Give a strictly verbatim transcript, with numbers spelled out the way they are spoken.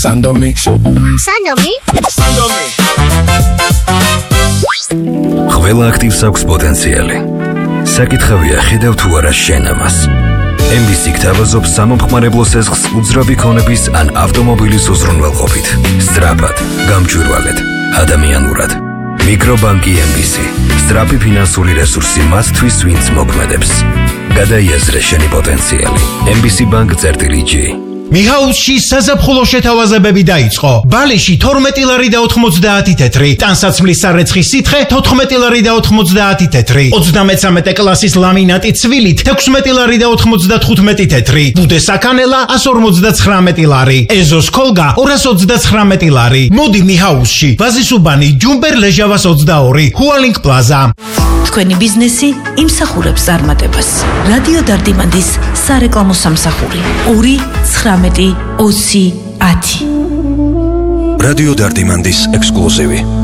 Sandomi. Sandomi? Sandomi. ყველა აქტივს აქვს პოტენციალი. საკითხავია ხედავ თუ არა შენ ამას. ემ ბი სი გთავაზობს სამომხმარებლო სესხს უძრავი ქონების ან ავტომობილის უზრუნველყოფით. სწრაფად, გამჭვირვალედ, ადამიანურად. მიკრობანკი ემ ბი სი. სწრაფი ფინანსური რესურსი მათთვის, ვინც მოქმედებს. გადაიაზრე შენი პოტენციალი. ემ ბი სი Bank წერტილი ჯი. მიხაუსში საზაფხულო შეთავაზებები დაიწყო. ბალიში თორმეტი ლარი და ოთხმოცდაათი თეთრი, ტანსაცმლის სარეცხი სითხე თოთხმეტი ლარი და ოთხმოცდაათი თეთრი, ოცდამეცამეტე კლასის ლამინატი ცვილით თექვსმეტი ლარი და ოთხმოცდათხუთმეტი თეთრი, ბუდე საქანელა ასს ორმოცდაცხრამეტი ლარი, ეზოს ქოლგა ორას ოცდაცხრამეტი ლარი. მოდი მიხაუსში, ვაზისუბანი, ჯუმბერ ლეჟავას ოცდაორი, ჰუალინგ პლაზა. თქვენი ბიზნესი იმსახურებს წარმატებას. რადიო დარდიმანდის სარეკლამო სამსახური ორი ცხრამეტი ოცი ათი. რადიო დარდიმანდის ექსკლუზივი.